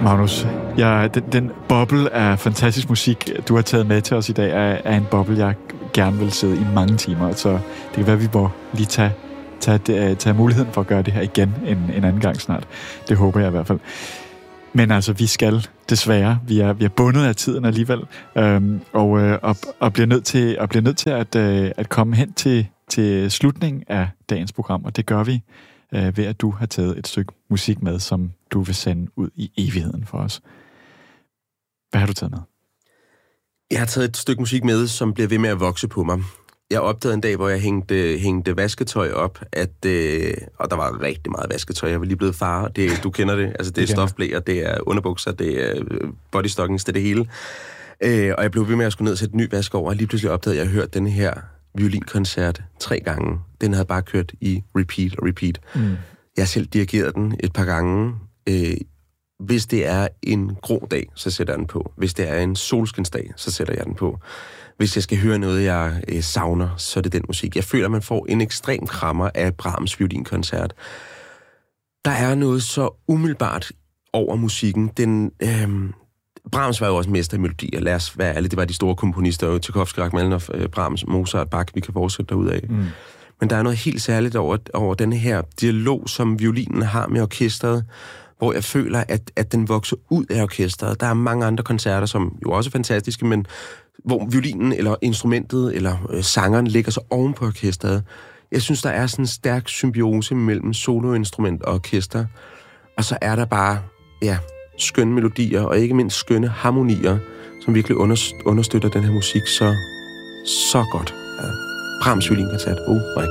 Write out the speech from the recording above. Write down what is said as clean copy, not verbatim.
Magnus, den boble af fantastisk musik, du har taget med til os i dag, er en boble, jeg gerne vil sidde i mange timer. Så det kan være, at vi må lige tage muligheden for at gøre det her igen en anden gang snart. Det håber jeg i hvert fald. Men altså, vi skal desværre. Vi er bundet af tiden alligevel, og bliver nødt til at komme hen til slutningen af dagens program, og det gør vi ved, at du har taget et stykke musik med, som du vil sende ud i evigheden for os. Hvad har du taget med? Jeg har taget et stykke musik med, som bliver ved med at vokse på mig. Jeg opdagede en dag, hvor jeg hængte vasketøj op, og der var rigtig meget vasketøj. Jeg var lige blevet far. Du kender det. Altså, det er stofblæer, det er underbukser, det er bodystockings, det er det hele. Og jeg blev ved med at skulle ned og sætte en ny vask over, og lige pludselig opdagede jeg, at jeg hørte denne her violinkoncert 3 gange. Den havde bare kørt i repeat. Jeg har selv dirigeret den et par gange. Hvis det er en grå dag, så sætter jeg den på. Hvis det er en solskinsdag, så sætter jeg den på. Hvis jeg skal høre noget, jeg savner, så er det den musik. Jeg føler, at man får en ekstrem krammer af Brahms violinkoncert. Der er noget så umiddelbart over musikken. Brahms var jo også mester i melodier. Lad os være ærlige, det var de store komponister, Tchaikovsky, Rachmaninoff, Brahms, Mozart, Bach, vi kan fortsætte derudad. Men der er noget helt særligt over denne her dialog, som violinen har med orkestret, hvor jeg føler, at den vokser ud af orkestret. Der er mange andre koncerter, som jo også er fantastiske, men hvor violinen eller instrumentet eller sangeren ligger så oven på orkestret. Jeg synes, der er sådan en stærk symbiose mellem soloinstrument og orkester. Og så er der bare, skønne melodier, og ikke mindst skønne harmonier, som virkelig understøtter den her musik så godt. Brahms violinkoncert.